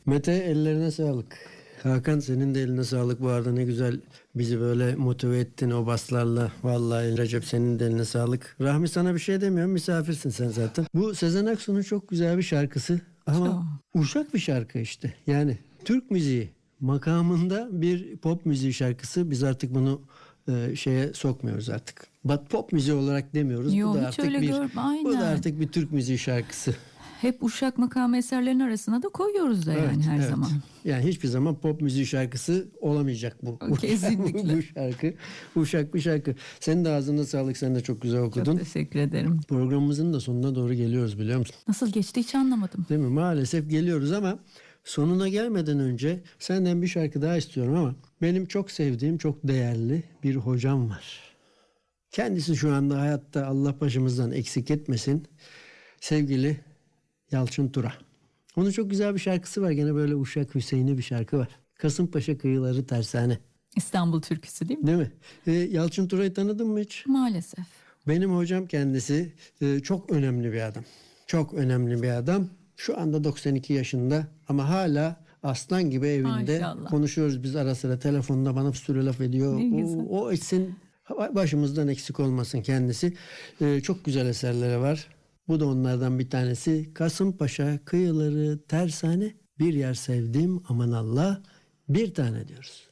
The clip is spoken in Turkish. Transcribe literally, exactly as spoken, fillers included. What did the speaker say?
Mete, ellerine sağlık. Hakan, senin de eline sağlık. Bu arada ne güzel bizi böyle motive ettin o baslarla. Vallahi Recep, senin de eline sağlık. Rahmi, sana bir şey demiyorum. Misafirsin sen zaten. Bu Sezen Aksu'nun çok güzel bir şarkısı. Ama çok uşak bir şarkı işte. Yani Türk müziği makamında bir pop müziği şarkısı. Biz artık bunu e, şeye sokmuyoruz artık. But pop müziği olarak demiyoruz. Yo, bu da hiç artık öyle bir gör- bu da Aynen. artık bir Türk müziği şarkısı. Hep uşak makamı eserlerinin arasına da koyuyoruz da, Evet, yani her evet. zaman. Yani hiçbir zaman pop müziği şarkısı olamayacak bu. Kesinlikle. Bu şarkı uşak bir şarkı. Senin de ağzına sağlık, sen de çok güzel okudun. Çok teşekkür ederim. Programımızın da sonuna doğru geliyoruz, biliyor musun? Nasıl geçti hiç anlamadım. Değil mi? Maalesef geliyoruz ama sonuna gelmeden önce senden bir şarkı daha istiyorum ama benim çok sevdiğim, çok değerli bir hocam var. Kendisi şu anda hayatta, Allah başımızdan eksik etmesin. Sevgili Yalçın Tura. Onun çok güzel bir şarkısı var. Gene böyle Uşak Hüseyin'i bir şarkı var. Kasımpaşa kıyıları tersane. İstanbul türküsü değil mi? Değil mi? Ee, Yalçın Tura'yı tanıdın mı hiç? Maalesef. Benim hocam kendisi. Ee, çok önemli bir adam. Çok önemli bir adam. Şu anda doksan iki yaşında ama hala aslan gibi evinde. Maşallah. Konuşuyoruz biz ara sıra, telefonda bana bir sürü laf ediyor. Ne güzel. O, o etsin, başımızdan eksik olmasın kendisi. Ee, çok güzel eserleri var. Bu da onlardan bir tanesi. Kasımpaşa kıyıları tersane, bir yer sevdim aman Allah, bir tane diyoruz.